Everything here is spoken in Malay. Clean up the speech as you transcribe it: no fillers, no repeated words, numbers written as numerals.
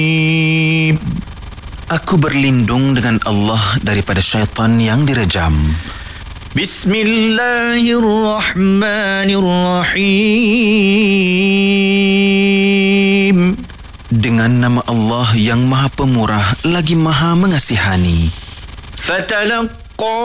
Aku berlindung dengan Allah daripada syaitan yang direjam. Bismillahirrahmanirrahim. Dengan nama Allah yang Maha Pemurah lagi Maha Mengasihani. Fatalaqqa